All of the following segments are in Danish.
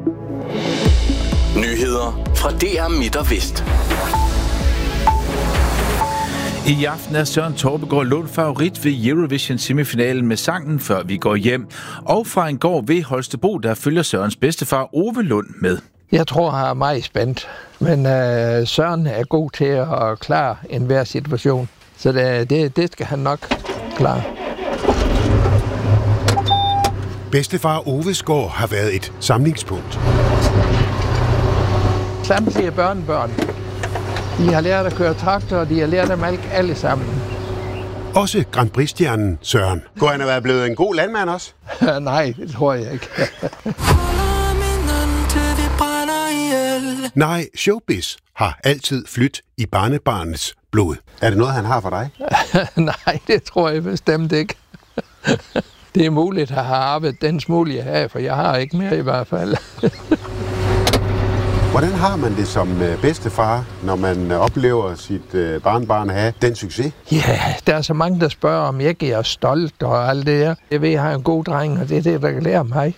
Nyheder fra DR Midt og Vest. I aften er Søren Torpegaard Lund favorit ved Eurovision-semifinalen med sangen Før vi går hjem. Og fra en gård ved Holstebro, der følger Sørens bedstefar Ove Lund med. Jeg tror, han er meget spændt, men Søren er god til at klare enhver situation. Så det skal han nok klare. Bedstefar Oves gård har været et samlingspunkt. Samtlige børnebørn. De har lært at køre traktor, og de har lært at malke alle sammen. Også Grand Prix-stjernen Søren. Kunne han have været blevet en god landmand også? Nej, det tror jeg ikke. Nej, showbiz har altid flydt i barnebarnets blod. Er det noget, han har for dig? Nej, det tror jeg bestemt ikke. Det er muligt at have arbejdet den smule, jeg har, for jeg har ikke mere i hvert fald. Hvordan har man det som bedstefar, når man oplever sit barnbarn have den succes? Ja, der er så mange, der spørger, om jeg ikke er stolt og alt det der. Jeg ved, jeg har en god dreng, og det er det, der kan lære mig.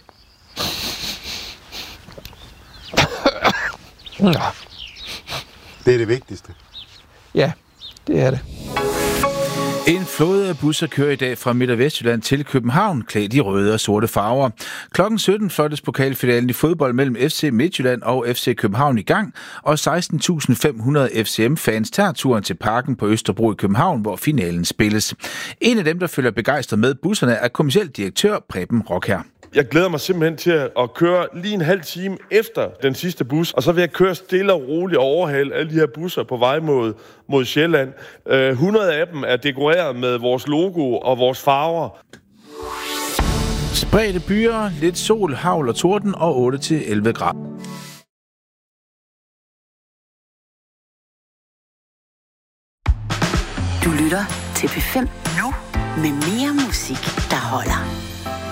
Det er det vigtigste. Ja, det er det. En flåde af busser kører i dag fra Midt- og Vestjylland til København, klædt i røde og sorte farver. Klokken 17 fløjtes pokalfinalen i fodbold mellem FC Midtjylland og FC København i gang, og 16.500 FCM-fans tager turen til parken på Østerbro i København, hvor finalen spilles. En af dem, der følger begejstret med busserne, er kommerciel direktør Preben Rockher. Jeg glæder mig simpelthen til at køre lige en halv time efter den sidste bus, og så vil jeg køre stille og roligt og overhale alle de her busser på vej mod Sjælland. 100 af dem er dekoreret med vores logo og vores farver. Spredte byer, lidt sol, hagl og torden og 8-11 grader. Du lytter til P5 nu med mere musik, der holder.